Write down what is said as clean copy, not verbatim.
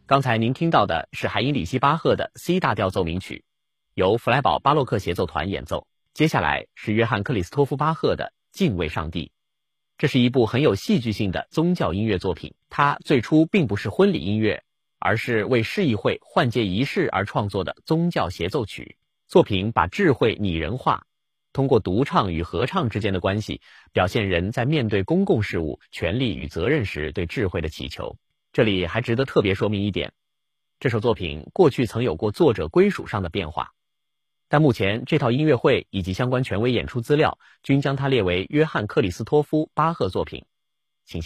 刚才您听到的是海因里希·巴赫的 C 大调奏鸣曲，由弗莱堡巴洛克协奏团演奏。接下来是约翰·克里斯托夫·巴赫的《敬畏上帝》。这是一部很有戏剧性的宗教音乐作品，它最初并不是婚礼音乐，而是为市议会换届仪式而创作的宗教协奏曲。作品把智慧拟人化，通过独唱与合唱之间的关系，表现人在面对公共事务、权利与责任时对智慧的祈求。这里还值得特别说明一点，这首作品过去曾有过作者归属上的变化，但目前这套音乐会以及相关权威演出资料均将它列为约翰·克里斯托夫·巴赫作品。